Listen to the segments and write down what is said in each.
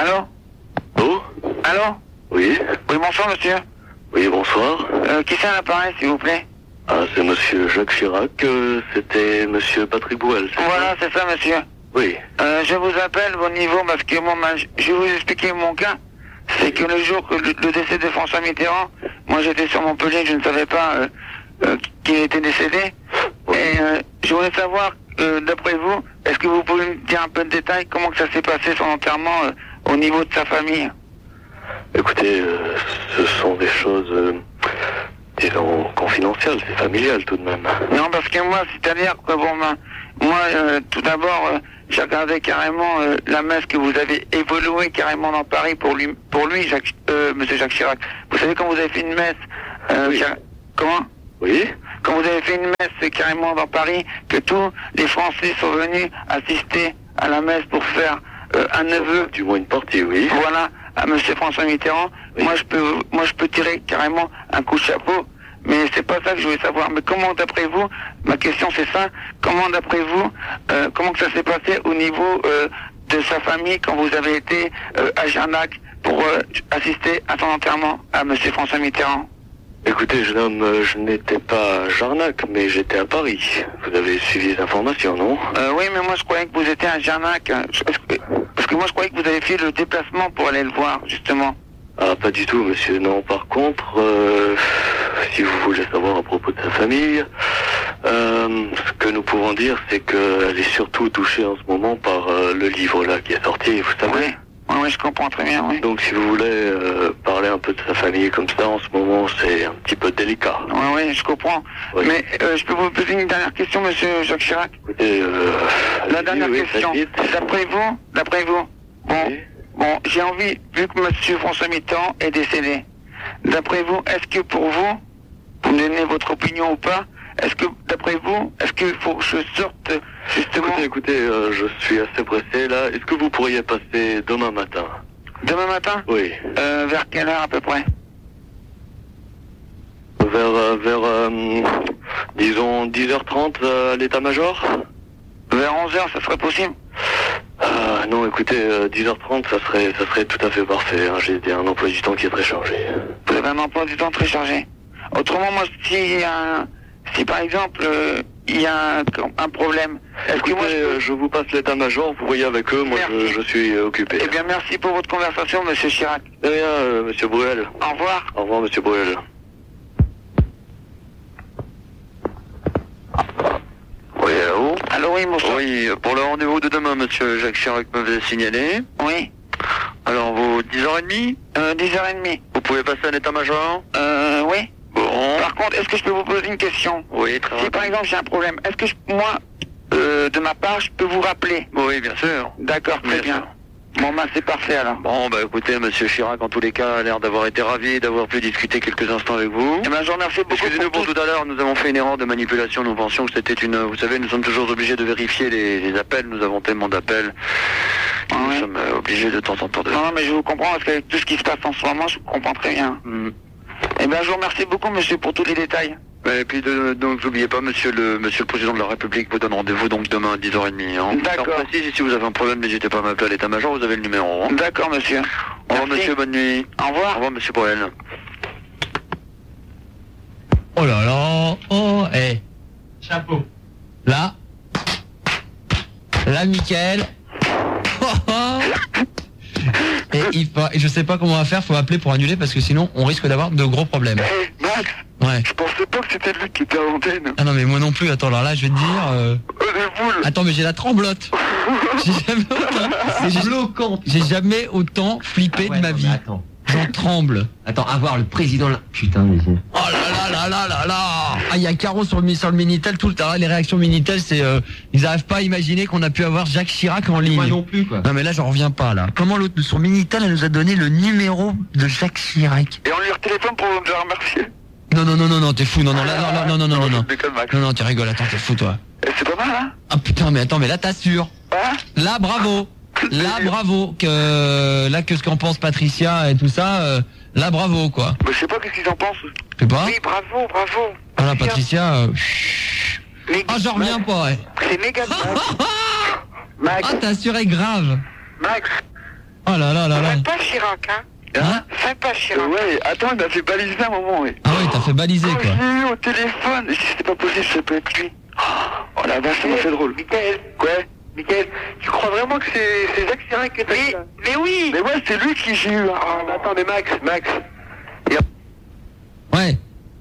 Allô? Oh? Allô? Oui? Oui, bonsoir, monsieur. Oui, bonsoir. Qui c'est à l'appareil, s'il vous plaît? Ah, c'est monsieur Jacques Chirac, c'était monsieur Patrick Bouel, c'est Voilà, ça? c'est ça, monsieur. Oui. Je vous appelle au niveau parce que je vais vous expliquer mon cas. C'est que le jour que le décès de François Mitterrand, moi j'étais sur Montpellier, je ne savais pas qu'il était décédé. Oui. Et je voulais savoir, d'après vous, est-ce que vous pouvez me dire un peu de détails, comment que ça s'est passé son enterrement au niveau de sa famille? Écoutez, ce sont des choses, disons, confidentielles, c'est familial tout de même. Non, parce que moi, c'est-à-dire que bon, moi, tout d'abord, j'ai regardé carrément la messe que vous avez évoluée carrément dans Paris pour lui, Monsieur Jacques Chirac. Vous savez quand vous avez fait une messe, Oui. comment? Oui? Quand vous avez fait une messe carrément dans Paris, que tous les Français sont venus assister à la messe pour faire un neveu, Du moins une partie, oui. voilà, à Monsieur François Mitterrand. Oui. Moi, je peux tirer carrément un coup de chapeau. Mais c'est pas ça que je voulais savoir. Mais comment, d'après vous, ma question c'est ça, comment d'après vous, comment que ça s'est passé au niveau de sa famille quand vous avez été à Jarnac pour assister à son enterrement à Monsieur François Mitterrand? Écoutez, jeune homme, je n'étais pas à Jarnac, mais j'étais à Paris. Vous avez suivi les informations, non? Oui, mais moi je croyais que vous étiez à Jarnac. Parce que moi je croyais que vous avez fait le déplacement pour aller le voir, justement. Ah, pas du tout, monsieur. Non, par contre, si vous voulez savoir à propos de sa famille, ce que nous pouvons dire, c'est qu'elle est surtout touchée en ce moment par le livre là qui est sorti, vous savez. Oui, je comprends très bien, oui. Donc, si vous voulez parler un peu de sa famille comme ça, en ce moment, c'est un petit peu délicat. Oui, je comprends. Oui. Mais je peux vous poser une dernière question, Monsieur Jacques Chirac? Écoutez, La dernière question. faites vite. D'après vous, bon, Oui. bon, j'ai envie, vu que Monsieur François Mitterrand est décédé, d'après vous, est-ce que pour vous me donnez votre opinion ou pas, est-ce que, d'après vous, est-ce qu'il faut que je sorte, justement, Écoutez, je suis assez pressé là. Est-ce que vous pourriez passer demain matin? demain matin? Oui. Vers quelle heure à peu près? Disons 10h30 à l'état-major? Vers 11h, ça serait possible? Non, écoutez, 10h30, ça serait tout à fait parfait. Hein. J'ai un emploi du temps qui est très chargé. Vous avez un emploi du temps très chargé. Autrement, moi, si par exemple, il y a un problème, est-ce que Écoutez, moi je vous passe l'état-major, vous voyez avec eux, moi Merci. je suis occupé. Eh bien, merci pour votre conversation, Monsieur Chirac. De rien, monsieur Bruel. Au revoir. Au revoir, monsieur Bruel. Oui, allô? Allô, oui, bonsoir. Oui, pour le rendez-vous de demain, monsieur Jacques Chirac m'avait signalé. Oui. Alors, vous, 10h30? 10h30. Vous pouvez passer à l'état-major? Oui. Bon. Par contre, est-ce que je peux vous poser une question? Oui, très Si rapide. par exemple j'ai un problème, est-ce que moi, de ma part, je peux vous rappeler? Oui, bien sûr. D'accord, très bien. sûr. Bon, bah c'est parfait alors. Bon, bah écoutez, monsieur Chirac, en tous les cas, a l'air d'avoir été ravi d'avoir pu discuter quelques instants avec vous. Eh ben, je vous remercie beaucoup. Excusez-nous pour tout à l'heure, nous avons fait une erreur de manipulation, nous pensions que c'était une... Vous savez, nous sommes toujours obligés de vérifier les appels, nous avons tellement d'appels. Ah Nous ouais. sommes obligés de temps en temps de... Non, mais je vous comprends parce qu'avec tout ce qui se passe en ce moment, je vous comprends très bien. Eh bien, je vous remercie beaucoup, monsieur, pour tous les détails. Et puis donc n'oubliez pas, monsieur le président de la République vous donne rendez-vous donc demain à 10h30. Hein. D'accord. Alors, précis, et si vous avez un problème, n'hésitez pas à m'appeler à l'état-major, vous avez le numéro. Hein. D'accord, monsieur. Au revoir, Merci. monsieur, bonne nuit. Au revoir. Au revoir, monsieur Boel. Oh là là, oh, chapeau. Là, Mickaël. Et je sais pas comment on va faire, faut appeler pour annuler parce que sinon on risque d'avoir de gros problèmes. Hey, Max, Ouais. je pensais pas que c'était lui qui était à l'antenne. Ah non mais moi non plus, attends, alors là je vais te dire... Les boules. Attends mais j'ai la tremblote. J'ai jamais autant flippé de ma vie. Attends. J'en tremble. Attends, avoir le président là. Putain, mais c'est... Oh là. Ah, il y a Caro sur le Minitel, tout le temps. Les réactions Minitel, c'est ils arrivent pas à imaginer qu'on a pu avoir Jacques Chirac en ligne. Moi non plus, quoi. Non mais là j'en reviens pas là. Comment l'autre sur Minitel elle nous a donné le numéro de Jacques Chirac. Et on lui retéléphone pour nous remercier. Non, t'es fou. Non, Je déconne, Max. Non, tu rigoles, attends, t'es fou toi. Et c'est pas mal, hein? Ah putain, mais attends, mais là t'assures. Hein? Là bravo. Là bravo que ce qu'en pense Patricia et tout ça, là bravo quoi. Bah, je sais pas qu'est-ce qu'ils en pensent. Tu sais pas? Oui, bravo. Voilà Patricia. Méga- Ah j'en reviens Max, pas ouais. C'est méga Max. Max, Ah t'as assuré grave. Max, Oh là là là là. Sympa Chirac, hein. Hein? Sympa Chirac. Ouais, attends, il m'a fait baliser un moment, ouais. Ah ouais, t'as fait baliser Quand quoi. je l'ai eu au téléphone, si c'était pas possible, je peux être lui. Oh la vache, ça m'a fait drôle. Michael, Ouais. Michael, tu crois vraiment que c'est Jacques Chirac que t'as eu là? Mais oui. Mais ouais, c'est lui qui j'ai eu. Ah, mais attends, mais Max. Ouais.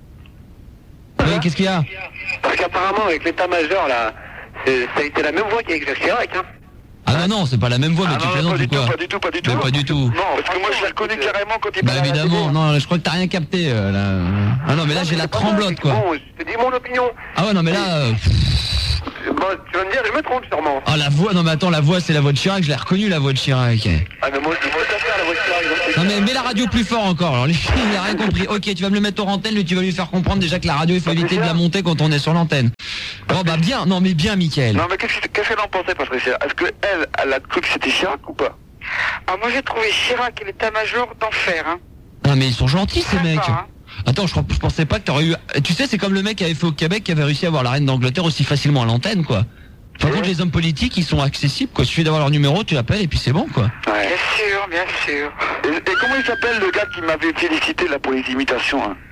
Oui, qu'est-ce qu'il y a? Parce qu'apparemment, avec l'état-major, là, ça a été la même voix qu'avec Jacques Chirac, hein. Ah non, c'est pas la même voix, mais Ah tu non, plaisantes pas ou du tout, quoi? pas du tout, pas du tout. Mais pas du tout. Non, parce que moi je l'ai reconnu carrément quand il Bah parlait à la évidemment, télé. non, je crois que t'as rien capté là. Ah non, mais là j'ai la tremblote quoi. Bon, je te dis mon opinion. Ah ouais, non, mais là. Bon, tu vas me dire, je me trompe sûrement. Ah la voix, non mais attends, la voix c'est la voix de Chirac, je l'ai reconnue la voix de Chirac. Ah, mais moi, je vais faire la voix de Chirac. Non mais mets la radio plus fort encore, alors les filles, il a rien compris. Ok, tu vas me le mettre aux antennes, mais tu vas lui faire comprendre déjà que la radio il faut éviter de la monter quand on est sur l'antenne. Bon bah bien, non mais bien Mickaël. Non mais qu'est-ce qu'elle en pensait, Patricia? Est-ce que elle a cru que c'était Chirac ou pas? Ah, moi j'ai trouvé Chirac et l'état-major d'enfer, hein. Ah mais ils sont gentils ces Sympa, mecs. hein. Attends, je pensais pas que t'aurais eu... Tu sais, c'est comme le mec qui avait fait au Québec, qui avait réussi à avoir la reine d'Angleterre aussi facilement à l'antenne, quoi. Par contre, les hommes politiques, ils sont accessibles, quoi. Il suffit d'avoir leur numéro, tu l'appelles et puis c'est bon, quoi. Ouais. Bien sûr. Et comment il s'appelle le gars qui m'avait félicité là pour les imitations, hein?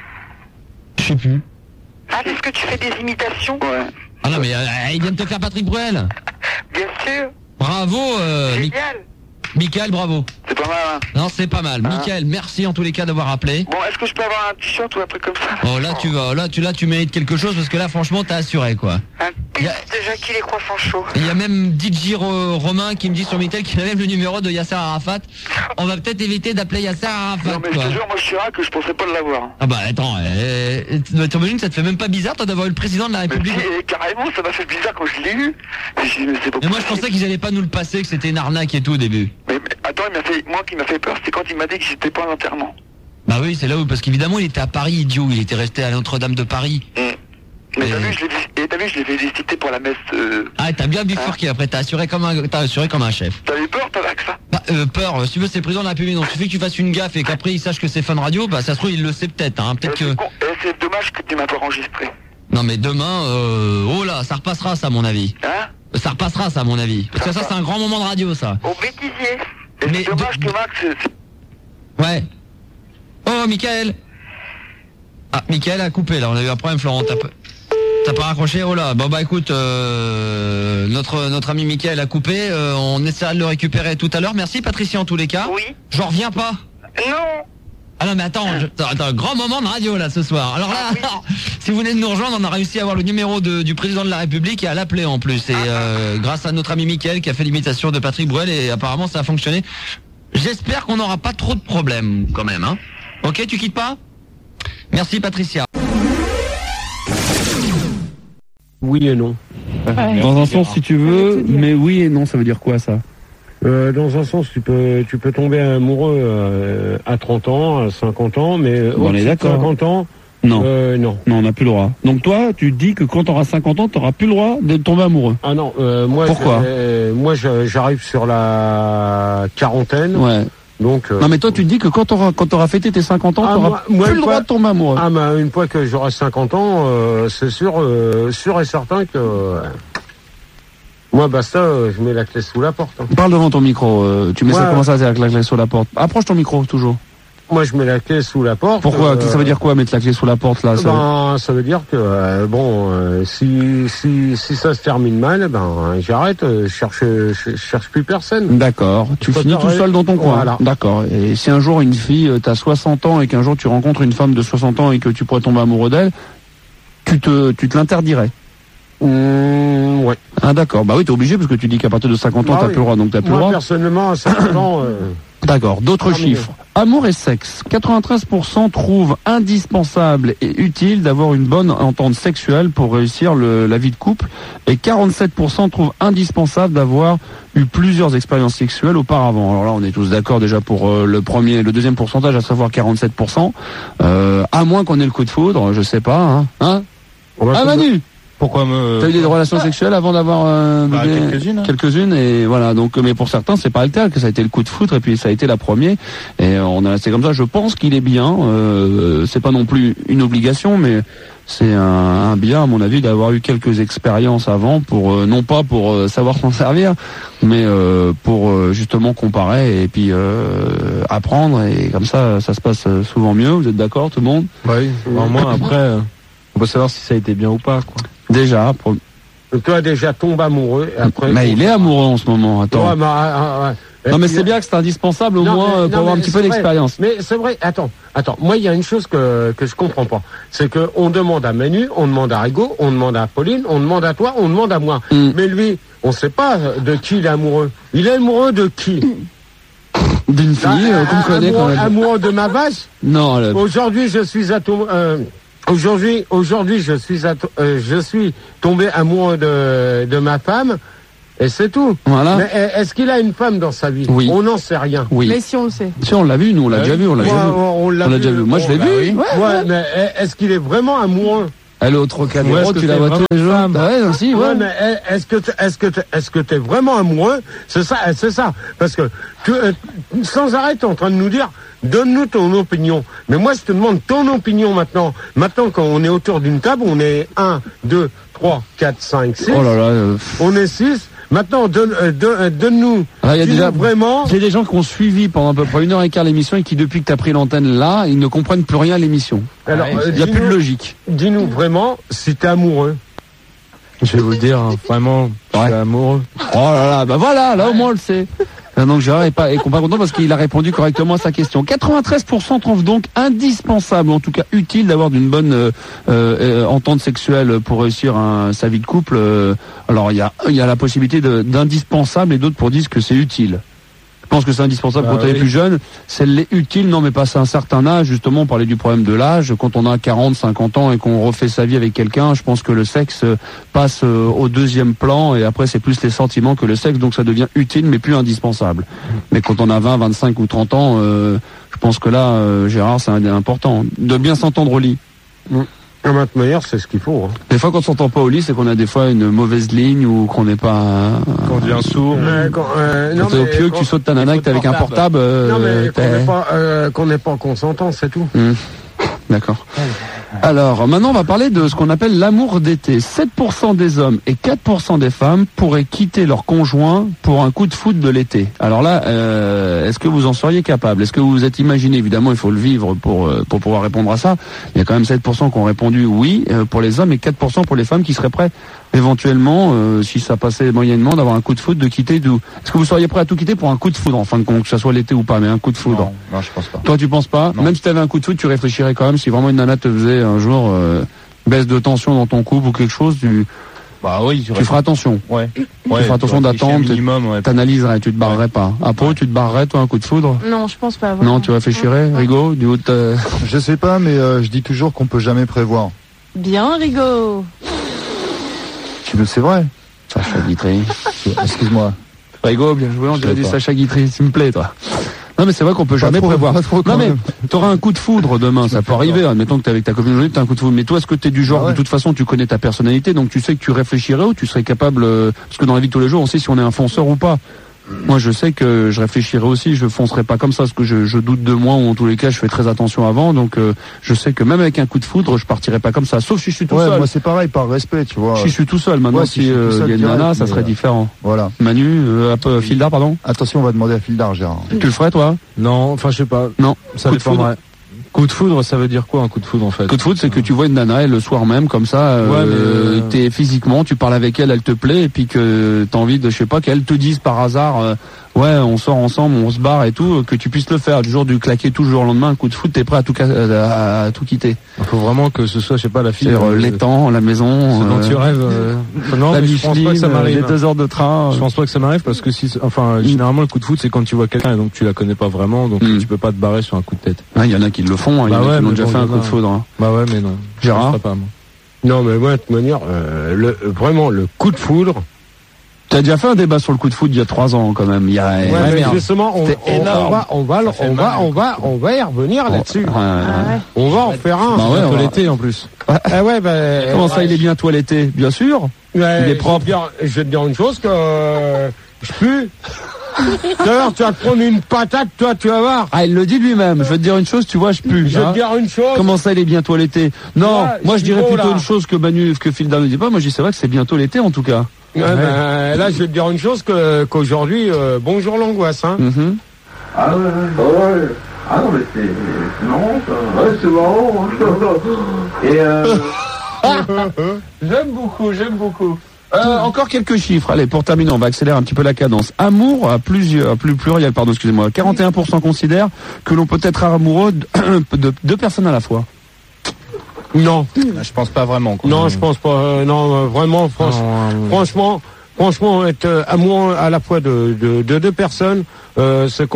Je sais plus. Ah, est-ce que tu fais des imitations? Ouais. Ah non, mais il vient de te faire Patrick Bruel. Bien sûr. Bravo, Génial. Mickaël, bravo. C'est pas mal, hein? Non, c'est pas mal. Mickaël, merci en tous les cas d'avoir appelé. Bon, est-ce que je peux avoir un t-shirt ou un truc comme ça? Oh, là, tu mérites quelque chose parce que là, franchement, t'as assuré, quoi. Un piste de Jackie les croissants chauds. Il y a même DJ Romain qui me dit sur Mickaël qu'il a même le numéro de Yasser Arafat. On va peut-être éviter d'appeler Yasser Arafat, Non mais je quoi. te jure, moi je suis que je pensais pas de l'avoir. Ah bah attends, t'imagines que ça te fait même pas bizarre toi d'avoir eu le président de la Mais République? si, carrément, ça m'a fait bizarre quand je l'ai eu. Je dis, mais c'est pas Mais moi je possible. pensais qu'ils allaient pas nous le passer, que c'était une arnaque et tout au début. Mais attends, moi qui m'a fait peur, c'est quand il m'a dit que j'étais pas à l'enterrement. Bah oui, c'est là où, parce qu'évidemment il était à Paris, idiot, il était resté à Notre-Dame de Paris. Mais t'as vu, je l'ai félicité pour la messe. Ah, t'as bien bifurqué, après t'as assuré comme un chef. T'as eu peur, toi, avec ça? Bah, peur, si tu veux c'est le président de la République, donc il suffit que tu fasses une gaffe et qu'après il sache que c'est Fun Radio, bah ça se trouve il le sait peut-être, hein, peut-être que... C'est dommage que tu m'as pas enregistré. Non mais demain, oh là, ça repassera ça à mon avis. Hein? Ça repassera ça à mon avis. Parce que ça c'est un grand moment de radio ça. Au bêtisier. Et Mais c'est dommage que Max... Ouais. Oh, Mickaël. Ah, Mickaël a coupé, là. On a eu un problème, Florent. T'as pas raccroché? Oh là. Bon, bah, écoute, notre ami Mickaël a coupé. On essaiera de le récupérer tout à l'heure. Merci, Patricia, en tous les cas. Oui. J'en reviens pas. Non. Ah non, mais attends, attends, grand moment de radio, là, ce soir. Alors là, si vous venez de nous rejoindre, on a réussi à avoir le numéro du président de la République et à l'appeler en plus. Et grâce à notre ami Mickaël qui a fait l'imitation de Patrick Bruel et apparemment ça a fonctionné. J'espère qu'on n'aura pas trop de problèmes quand même, hein. Ok, tu quittes pas? Merci Patricia. Oui et non. Dans un sens si tu veux, mais oui et non, ça veut dire quoi ça? Dans un sens, tu peux tomber amoureux à 30 ans, à 50 ans, mais Bon, on est au-dessus de d'accord. 50 ans, Non. non. Non, on n'a plus le droit. Donc toi, tu dis que quand tu auras 50 ans, tu n'auras plus le droit de tomber amoureux. Ah non, moi, Pourquoi j'arrive sur la quarantaine, Ouais. donc... Non mais toi, tu te dis que quand t'auras fêté tes 50 ans, Ah, tu n'auras moi, plus une le droit fois- de tomber amoureux. Ah bah une fois que j'aurai 50 ans, c'est sûr et certain que... moi, basta, je mets la clé sous la porte. hein. Parle devant ton micro. Tu mets ça Ouais. comment ça, c'est avec la clé sous la porte? Approche ton micro, toujours. Moi, je mets la clé sous la porte. Pourquoi? Ça veut dire quoi, mettre la clé sous la porte, là? Ça veut dire que si ça se termine mal, j'arrête, je cherche plus personne. D'accord. Tu Faut finis tout faire- seul dans ton coin. Voilà. D'accord. Et si un jour une fille, t'as 60 ans et qu'un jour tu rencontres une femme de 60 ans et que tu pourrais tomber amoureux d'elle, tu te l'interdirais. Ouais. Ah d'accord. Bah oui, t'es obligé parce que tu dis qu'à partir de 50 ans, Ah t'as oui. plus le droit, donc t'as plus le Moi, droit. personnellement, à 50 ans, D'accord. D'autres Terminé. chiffres. Amour et sexe. 93% trouvent indispensable et utile d'avoir une bonne entente sexuelle pour réussir la vie de couple. Et 47% trouvent indispensable d'avoir eu plusieurs expériences sexuelles auparavant. Alors là, on est tous d'accord déjà pour le deuxième pourcentage, à savoir 47%. À moins qu'on ait le coup de foudre, je sais pas. Hein on va Ah se- Manu, Pourquoi me... T'as eu des relations sexuelles avant d'avoir quelques-unes, et voilà. Donc, mais pour certains, c'est pas le cas, que ça a été le coup de foudre et puis ça a été la première. Et on a resté comme ça. Je pense qu'il est bien. C'est pas non plus une obligation, mais c'est un bien à mon avis d'avoir eu quelques expériences avant pour non pas pour savoir s'en servir, mais pour justement comparer et puis apprendre et comme ça se passe souvent mieux. Vous êtes d'accord, tout le monde? Oui. Au moins après, on peut savoir si ça a été bien ou pas, quoi. Déjà. Toi déjà tombe amoureux. Et après, mais il est amoureux en ce moment. Attends. Ouais, non mais c'est bien que c'est indispensable au moins pour avoir un petit peu d'expérience. Mais c'est vrai. Attends. Moi il y a une chose que je comprends pas. C'est que on demande à Manu, on demande à Rigaud, on demande à Pauline, on demande à toi, on demande à moi. Mais lui, on sait pas de qui il est amoureux. Il est amoureux de qui? D'une fille qu'on connaît quand même. Amoureux de ma vache? Non. Aujourd'hui je suis Aujourd'hui, je suis tombé amoureux de ma femme, et c'est tout. Voilà. Mais est-ce qu'il a une femme dans sa vie? Oui. On n'en sait rien. Oui. Mais si on le sait. Si on l'a vu, nous on l'a déjà vu, on l'a déjà vu. Moi je l'ai vu. Ouais, mais est-ce qu'il est vraiment amoureux? Elle est au Trocadéro, tu la vois tous les jours. Ouais, aussi, ouais. Mais est-ce que t'es vraiment amoureux? C'est ça. Parce que sans arrêt, t'es en train de nous dire, donne-nous ton opinion. Mais moi, je te demande ton opinion maintenant. Maintenant, quand on est autour d'une table, on est 1, 2, 3, 4, 5, 6. Oh là là. On est 6. Maintenant, donne-nous. Il y a déjà vraiment. Il y a des gens qui ont suivi pendant à peu près 1h15 l'émission et qui, depuis que tu as pris l'antenne là, ils ne comprennent plus rien à l'émission. Alors, il n'y a plus de logique. Dis-nous vraiment si t'es amoureux. Je vais vous le dire, hein, vraiment, je suis amoureux. Oh là là, bah voilà, là au moins on le sait. Donc Gérard est pas content parce qu'il a répondu correctement à sa question. 93% trouvent donc indispensable, en tout cas utile, d'avoir d'une bonne entente sexuelle pour réussir sa vie de couple. Alors il y a la possibilité d'indispensable et d'autres pour dire que c'est utile. Je pense que c'est indispensable quand on est plus jeune. C'est utile, non mais passé un certain âge, justement on parlait du problème de l'âge, quand on a 40, 50 ans et qu'on refait sa vie avec quelqu'un, je pense que le sexe passe au deuxième plan et après c'est plus les sentiments que le sexe, donc ça devient utile mais plus indispensable. Mais quand on a 20, 25 ou 30 ans, je pense que là, Gérard, c'est important de bien s'entendre au lit. De toute manière, c'est ce qu'il faut. Hein. Des fois, quand on s'entend pas au lit, c'est qu'on a des fois une mauvaise ligne ou qu'on n'est pas. Qu'on devient sourd. Quand t'es au pieu, que tu sautes ta nana, que t'es avec un portable. Non, mais qu'on n'est pas consentant, c'est tout. D'accord. Alors, maintenant, on va parler de ce qu'on appelle l'amour d'été. 7% des hommes et 4% des femmes pourraient quitter leur conjoint pour un coup de foudre de l'été. Alors là, est-ce que vous en seriez capable? Est-ce que vous vous êtes imaginé? Évidemment, il faut le vivre pour pouvoir répondre à ça. Il y a quand même 7% qui ont répondu oui pour les hommes et 4% pour les femmes qui seraient prêts éventuellement, si ça passait moyennement, d'avoir un coup de foudre, de quitter d'où. Est-ce que vous seriez prêt à tout quitter pour un coup de foudre, en fin de compte, que ça soit l'été ou pas, mais un coup de foudre? Non, je pense pas. Toi, tu penses pas? Non. Même si tu avais un coup de foudre, tu réfléchirais quand même, si vraiment une nana te faisait un jour baisse de tension dans ton couple ou quelque chose, tu feras attention. Ouais. Tu feras attention d'attendre, t'analyserais, tu te barrerais pas. Après, tu te barrerais, toi, un coup de foudre? Non, je pense pas. Vraiment. Non, tu réfléchirais, Rigaud, du haut de... Je sais pas, mais je dis toujours qu'on peut jamais prévoir. Bien, Rigaud. C'est vrai. Sacha Guitry. Excuse-moi. Rigaud, bien joué, on dirait du Sacha Guitry, s'il me plaît, toi. Non mais c'est vrai qu'on peut jamais prévoir. Non mais t'auras un coup de foudre demain, ça peut arriver. Admettons que t'es avec ta copine aujourd'hui, t'as un coup de foudre. Mais toi, est-ce que t'es du genre, de toute façon, tu connais ta personnalité, donc tu sais que tu réfléchirais ou tu serais capable, parce que dans la vie de tous les jours, on sait si on est un fonceur ou pas. Moi, je sais que je réfléchirais aussi, je foncerais pas comme ça, parce que je doute de moi, ou en tous les cas, je fais très attention avant, donc je sais que même avec un coup de foudre, je partirais pas comme ça, sauf si je suis tout seul. Moi, c'est pareil, par respect, tu vois. Si je suis tout seul, maintenant, si il y a une nana, ça serait différent. Voilà. Manu, Fildar, pardon. Attention, on va demander à Fildar, Gérard. Tu le ferais, toi? Non, enfin, je sais pas. Non. Ça dépendrait. Coup de foudre, ça veut dire quoi un coup de foudre en fait? Coup de foudre, c'est que tu vois une nana et le soir même, comme ça, t'es physiquement, tu parles avec elle, elle te plaît, et puis que t'as envie de, je sais pas, qu'elle te dise par hasard, ouais, on sort ensemble, on se barre et tout, que tu puisses le faire. Du jour du claquer tout le jour au lendemain, un coup de foudre, t'es prêt à tout quitter. Il faut vraiment que ce soit, je sais pas, la fille. L'étang, la maison. Ce dont tu rêves. Non, la Micheline, les 2 heures de train. Je pense pas que ça m'arrive parce que généralement le coup de foudre c'est quand tu vois quelqu'un et donc tu la connais pas vraiment, donc tu peux pas te barrer sur un coup de tête. Il y en a qui le font, il y en a qui l'ont déjà fait un coup de foudre. Hein. Bah ouais, mais non. Gérard? Non, mais moi, de toute manière, vraiment, le coup de foudre, T'as déjà fait un débat sur le coup de foot il y a 3 ans quand même. Ouais, mais justement, on va y revenir là-dessus. On va en faire un. Bah ouais, toiletté en plus. Comment ça, il est bien toiletté? Bien sûr. Il est propre. Je vais te dire une chose que je pue. D'ailleurs, tu vas te prendre une patate, toi, tu vas voir. Ah, il le dit lui-même. Je vais te dire une chose, tu vois, je pue. Je vais te dire une chose. Comment ça, il est bientôt l'été? Non, moi je dirais plutôt là. une chose que Phildar ne dit pas. Moi je dis c'est vrai que c'est bientôt l'été en tout cas. Là, je vais te dire une chose qu'aujourd'hui, bonjour l'angoisse. Hein. Ah ouais. Ah non, mais c'est marrant ça. Ouais, c'est marrant. Et j'aime beaucoup. Encore quelques chiffres. Allez, pour terminer, on va accélérer un petit peu la cadence. Amour, pluriel, pardon, excusez-moi. 41% considèrent que l'on peut être amoureux de 2 personnes à la fois. Non. Je pense pas vraiment. Quoi. Non, je pense pas. Non, vraiment, franchement, être amoureux à la fois de 2 personnes, ça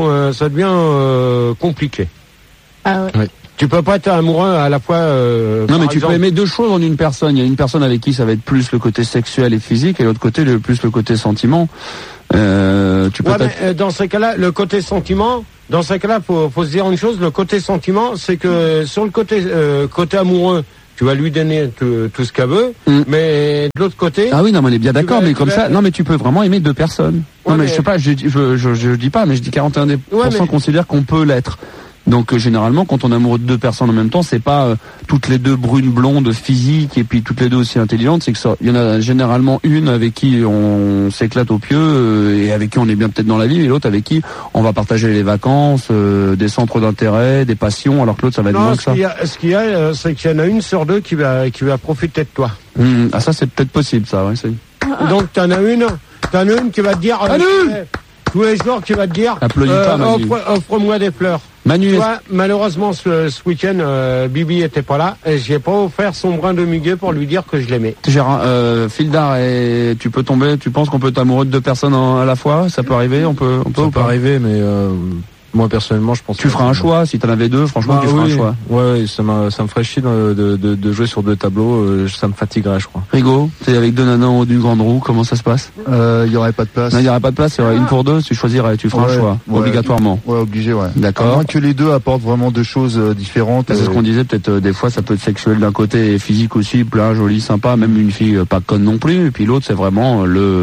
devient compliqué. Ah ouais. Ouais. Tu peux pas être amoureux à la fois. Non, mais tu peux aimer 2 choses en une personne. Il y a une personne avec qui ça va être plus le côté sexuel et physique, et l'autre côté plus le côté sentiment. Tu peux mais dans ces cas-là, le côté sentiment. Dans ces cas-là, faut se dire une chose. Le côté sentiment, c'est que sur le côté amoureux, tu vas lui donner tout ce qu'elle veut, mais de l'autre côté. Ah oui, non, mais on est bien d'accord, mais comme ça, non, mais tu peux vraiment aimer 2 personnes. Ouais, non, mais je sais pas, je dis pas, mais je dis 41% considèrent qu'on peut l'être. Donc généralement, quand on est amoureux de 2 personnes en même temps, c'est pas toutes les 2 brunes blondes physiques et puis toutes les 2 aussi intelligentes. C'est que ça, il y en a généralement une avec qui on s'éclate au pieu et avec qui on est bien peut-être dans la vie, et l'autre avec qui on va partager les vacances, des centres d'intérêt, des passions, alors que l'autre ça va être moins que ça. Ce qu'il y a, c'est qu'il y en a une sur 2 qui va profiter de toi. Ah ça c'est peut-être possible ça, ouais. Donc t'en as une qui va te dire tous les jours qui va te dire offre-moi des fleurs. Manu, toi, malheureusement ce week-end Bibi était pas là et j'ai pas offert son brin de muguet pour lui dire que je l'aimais. Gérard, Phildar, et tu peux tomber, tu penses qu'on peut être amoureux de 2 personnes à la fois? Ça peut arriver, on peut arriver, mais moi personnellement je pense. Tu feras un choix si t'en avais 2, franchement tu feras un choix. Ouais, ça me ferait chier de jouer sur 2 tableaux, ça me fatiguerait, je crois. Rigo, t'es avec 2 nanas en haut d'une grande roue, comment ça se passe? Il y aurait pas de place. Non, il y aurait pas de place, il y aurait une pour 2, tu choisirais, tu feras un choix, obligatoirement. Ouais, obligé, ouais. D'accord. À moins que les 2 apportent vraiment 2 choses différentes. C'est ce qu'on disait, peut-être des fois ça peut être sexuel d'un côté et physique aussi, plein, joli, sympa, même une fille pas conne non plus, et puis l'autre c'est vraiment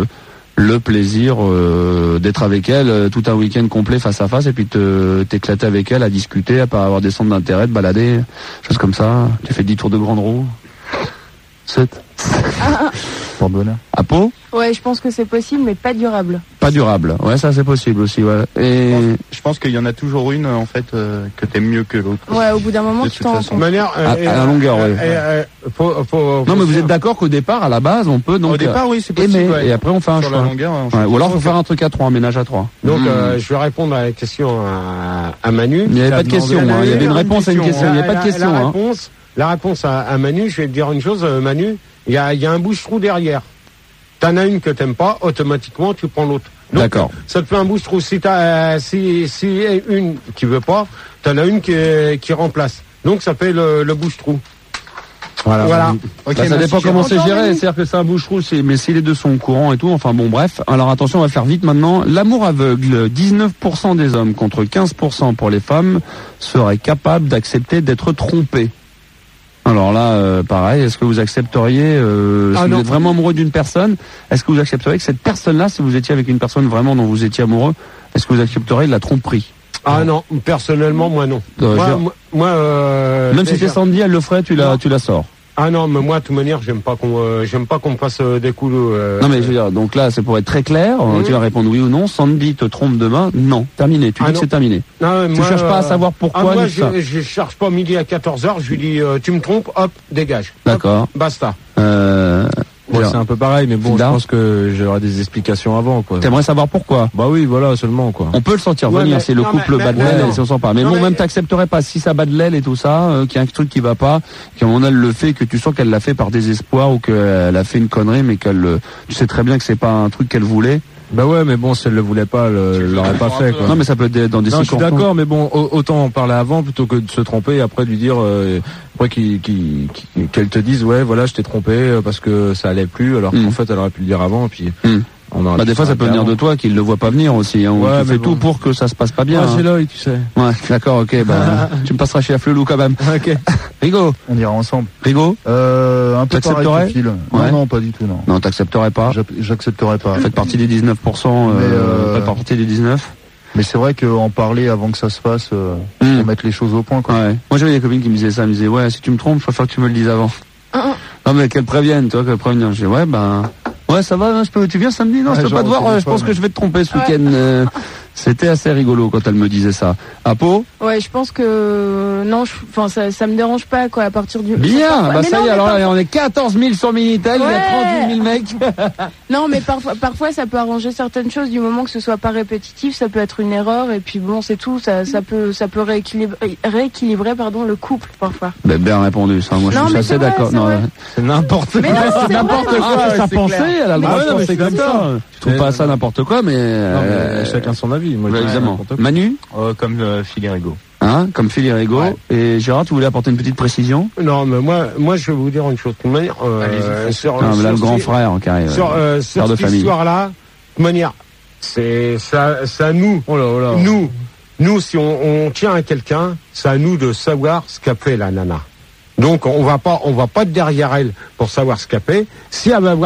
le plaisir d'être avec elle tout un week-end complet face à face et puis t'éclater avec elle, à discuter, à pas avoir des centres d'intérêt, de balader, choses comme ça. Tu fais 10 tours de grande roue. 7. Pour bonheur. À Pau? Ouais, je pense que c'est possible, mais pas durable. Pas durable. Ouais, ça c'est possible aussi, ouais. Et je pense qu'il y en a toujours une en fait que t'aimes mieux que l'autre. Ouais, au bout d'un moment, tu t'en rends compte. À la longueur, ouais. Non, mais vous êtes d'accord qu'au départ, à la base, on peut donc au départ, oui, c'est possible. Aimer, ouais. Et après, on fait un sur choix. La longueur, ou alors, faut faire un truc à 3, un ménage à 3. Donc, je vais répondre à la question à Manu. Il n'y avait pas de question. Il y avait une réponse à une question. Il n'y avait pas de question. La réponse à Manu, je vais te dire une chose, Manu. Il y a un bouche-trou derrière. T'en as une que t'aimes pas, automatiquement tu prends l'autre. D'accord. Ça te fait un bouche-trou. Si une qui veut pas, t'en as une qui remplace. Donc ça fait le bouche-trou. Voilà. Okay, ça dépend comment c'est géré. C'est-à-dire que c'est un bouche-trou, mais si les 2 sont au courant et tout, enfin bon, bref. Alors attention, on va faire vite maintenant. L'amour aveugle, 19% des hommes contre 15% pour les femmes seraient capables d'accepter d'être trompés. Alors là, pareil, est-ce que vous accepteriez, si vous êtes vraiment amoureux d'une personne, est-ce que vous accepteriez que cette personne-là, si vous étiez avec une personne vraiment dont vous étiez amoureux, est-ce que vous accepteriez de la tromperie? Ah non, personnellement, moi non. Même si c'est Sandy, elle le ferait, tu la sors. Ah non, mais moi, de toute manière, j'aime pas qu'on me fasse des coups de... Non mais je veux dire, donc là, c'est pour être très clair, tu vas répondre oui ou non. Sandy te trompe demain, non, terminé, tu dis que c'est terminé. Non, tu cherches pas à savoir pourquoi. Moi, je cherche pas midi à 14h, je lui dis, tu me trompes, hop, dégage. D'accord. Hop, basta. Ouais, c'est un peu pareil, mais bon, je pense que j'aurai des explications avant, quoi. T'aimerais savoir pourquoi? Bah oui, voilà, seulement, quoi. On peut le sentir venir, c'est le couple bat de l'aile, et si on sent pas. Mais bon, même t'accepterais pas, si ça bat de l'aile et tout ça, qu'il y a un truc qui va pas, qu'à un moment elle le fait, que tu sens qu'elle l'a fait par désespoir, ou qu'elle a fait une connerie, mais tu sais très bien que c'est pas un truc qu'elle voulait. Bah ouais, mais bon, si elle le voulait pas, elle l'aurait pas fait, quoi. Non, mais ça peut être dans des circonstances. Je suis d'accord, mais bon, autant en parler avant plutôt que de se tromper et après lui dire, après qu'elle te dise, ouais, voilà, je t'ai trompé parce que ça allait plus, alors qu'en fait, elle aurait pu le dire avant, et puis Bah, des fois, ça peut venir de toi, qu'il le voit pas venir aussi, hein, ou tu fais tout pour que ça se passe pas bien. Ouais, hein. c'est l'œil, tu sais. Ouais, d'accord, ok, bah, tu me passeras chez la Flelou quand même. Ok. Rigo. On ira ensemble. Rigo. Un peu pareil que Phil. Ouais. Non, pas du tout, non. Non, t'accepterais pas. J'accepterais pas. Vous faites partie des 19%, faites partie des 19. Mais c'est vrai qu'en parler avant que ça se fasse, pour mettre les choses au point, quoi. Ouais. Moi, j'avais des copines qui me disaient ça, elles me disaient, ouais, si tu me trompes, je préfère que tu me le dises avant. Non, mais qu'elles préviennent, toi, qu'elles préviennent. Je dis, ouais, ben, ouais, ça va, tu viens samedi? Non, je peux pas te voir, je pense que je vais te tromper ce week-end. C'était assez rigolo quand elle me disait ça. Apo? Ouais, je pense que non, ça me dérange pas quoi à partir du. Bien, bah ça y est, alors là on est 14 000 sur Minitel, il y a 38 000 mecs. Non, mais parfois ça peut arranger certaines choses du moment que ce soit pas répétitif, ça peut être une erreur et puis bon c'est tout, ça peut rééquilibrer le couple parfois. Ben, bien répondu, ça. Moi je suis assez d'accord. Non, c'est n'importe quoi. C'est n'importe quoi. Sa pensée, elle a le droit de penser comme ça. Je trouve pas ça n'importe quoi, mais chacun son avis. Moi, évidemment. Manu? Comme Phil et Rigo. Hein, comme Phil et Rigo. Ouais. Et Gérard, tu voulais apporter une petite précision? Non, mais moi, je vais vous dire une chose. De toute manière, là, le grand frère qui arrive. Sur cette histoire-là, de toute manière, c'est à nous. Oh là. Nous, si on tient à quelqu'un, c'est à nous de savoir ce qu'a fait la nana. Donc, on va pas être derrière elle pour savoir ce qu'a fait. Si elle va